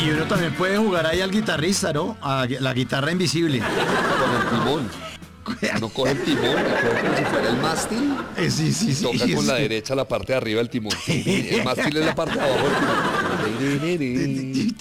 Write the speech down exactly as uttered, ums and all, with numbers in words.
y uno también puede jugar ahí al guitarrista, ¿no? A la guitarra invisible. Con el timón. Uno coge el timón, lo coge como si fuera el mástil. Eh, sí, sí, y sí. toca con sí. la derecha la parte de arriba del timón. El mástil es la parte de abajo del timón.